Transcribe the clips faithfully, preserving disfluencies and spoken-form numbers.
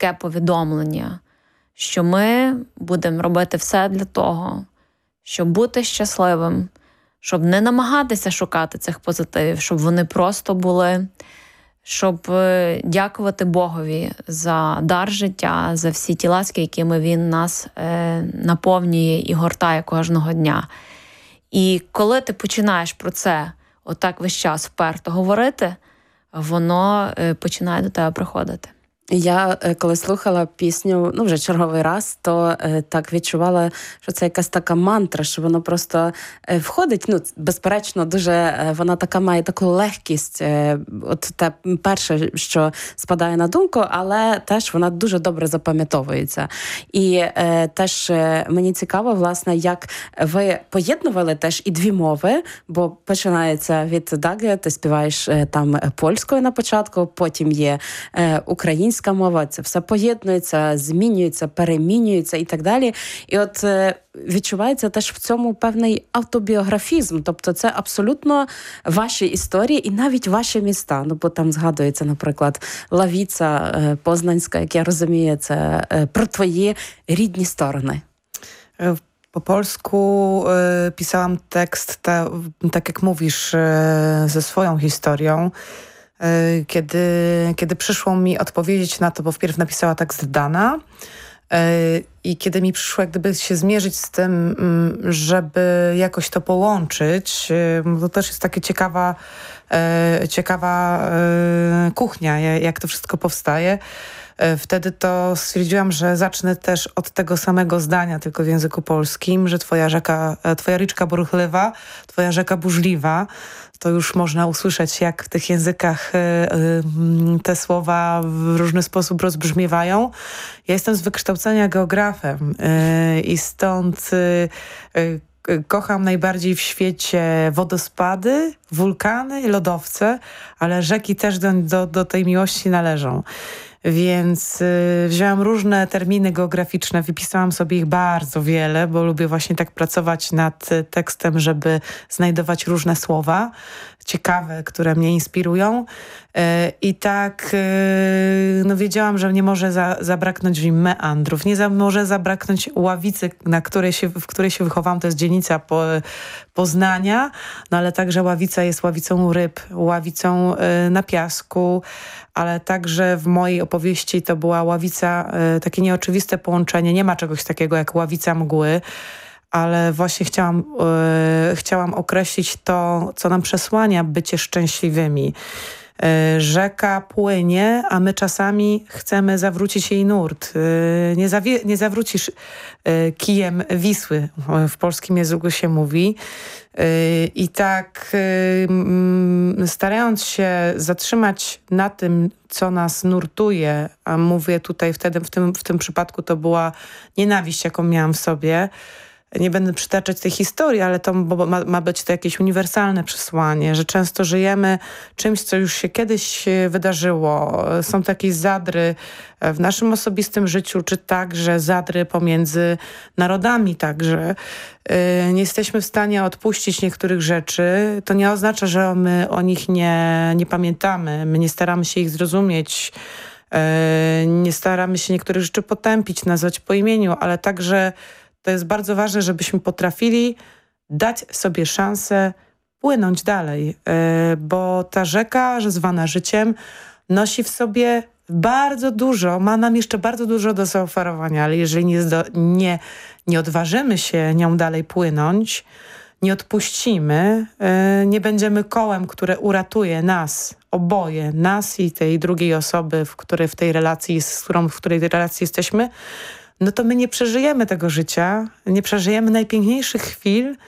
таке повідомлення, що ми будемо робити все для того, щоб бути щасливим, щоб не намагатися шукати цих позитивів, щоб вони просто були, щоб дякувати Богові за дар життя, за всі ті ласки, якими Він нас е, наповнює і гортає кожного дня. І коли ти починаєш про це отак весь час вперто говорити, воно е, починає до тебе приходити. Я, коли слухала пісню, ну, вже черговий раз, то е, так відчувала, що це якась така мантра, що воно просто е, входить, ну, безперечно, дуже, е, вона така має таку легкість, е, от те перше, що спадає на думку, але теж вона дуже добре запам'ятовується. І е, теж е, мені цікаво, власне, як ви поєднували теж і дві мови, бо починається від Даги, ти співаєш е, там польською на початку, потім є е, українською, мова, це все поєднується, змінюється, перемінюється і так далі. І от е, відчувається теж в цьому певний автобіографізм, тобто це абсолютно ваші історії і навіть ваші міста. Ну, бо там згадується, наприклад, Лавіца е, Познанська, як я розумію, це е, про твої рідні stороны. Po polsku e, pisałam tekst, ta, tak jak mówisz, e, ze swoją historią. Kiedy, kiedy przyszło mi odpowiedzieć na to, bo wpierw napisała tekst Dana i kiedy mi przyszło jak gdyby się zmierzyć z tym, żeby jakoś to połączyć, to też jest taka ciekawa, ciekawa kuchnia, jak to wszystko powstaje. Wtedy to stwierdziłam, że zacznę też od tego samego zdania, tylko w języku polskim, że twoja rzeka, twoja ryczka бурхлива, twoja rzeka burzliwa. To już można usłyszeć, jak w tych językach te słowa w różny sposób rozbrzmiewają. Ja jestem z wykształcenia geografem i stąd kocham najbardziej w świecie wodospady, wulkany i lodowce, ale rzeki też do, do, do tej miłości należą. Więc y, wzięłam różne terminy geograficzne, wypisałam sobie ich bardzo wiele, bo lubię właśnie tak pracować nad tekstem, żeby znajdować różne słowa ciekawe, które mnie inspirują. Y, I tak y, no wiedziałam, że nie może za, zabraknąć mi meandrów, nie za, może zabraknąć Ławicy, na której się, w której się wychowałam, to jest dzielnica po, Poznania, no ale także Ławica jest ławicą ryb, ławicą y, na piasku, ale także w mojej opowieści to była ławica, y, takie nieoczywiste połączenie. Nie ma czegoś takiego jak ławica mgły, ale właśnie chciałam, y, chciałam określić to, co nam przesłania bycie szczęśliwymi. Y, rzeka płynie, a my czasami chcemy zawrócić jej nurt. Y, nie, zawie- nie zawrócisz y, kijem Wisły, w polskim języku się mówi. I tak starając się zatrzymać na tym, co nas nurtuje, a mówię tutaj wtedy, w tym, w tym przypadku to była nienawiść, jaką miałam w sobie. Nie będę przytaczać tej historii, ale to ma, ma być to jakieś uniwersalne przesłanie, że często żyjemy czymś, co już się kiedyś wydarzyło. Są takie zadry w naszym osobistym życiu, czy także zadry pomiędzy narodami także. Nie jesteśmy w stanie odpuścić niektórych rzeczy. To nie oznacza, że my o nich nie, nie pamiętamy. My nie staramy się ich zrozumieć. Nie staramy się niektórych rzeczy potępić, nazwać po imieniu, ale także to jest bardzo ważne, żebyśmy potrafili dać sobie szansę płynąć dalej, bo ta rzeka, zwana życiem, nosi w sobie bardzo dużo, ma nam jeszcze bardzo dużo do zaoferowania, ale jeżeli nie, nie, nie odważymy się nią dalej płynąć, nie odpuścimy, nie będziemy kołem, które uratuje nas, oboje, nas i tej drugiej osoby, w której w tej relacji, z którą w której relacji jesteśmy, no to my nie przeżyjemy tego życia, nie przeżyjemy najpiękniejszych chwil yy,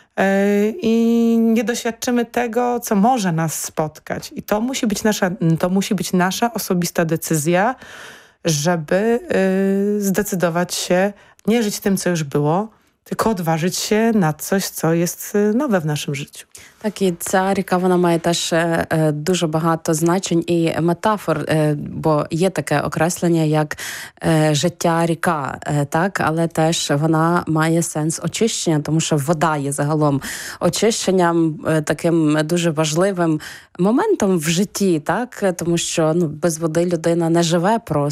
i nie doświadczymy tego, co może nas spotkać. I to musi być nasza, to musi być nasza osobista decyzja, żeby yy, zdecydować się nie żyć tym, co już było, tylko odważyć się na coś, co jest nowe в нашому житті. Так, і ця ріка, вона має теж е, дуже багато значень і метафор, е, бо є таке окреслення, як е, життя ріка, е, так, але теж вона має сенс очищення, тому що вода є загалом очищенням, е, таким дуже важливим моментом в житті, так, тому що ну, без води людина не живе просто.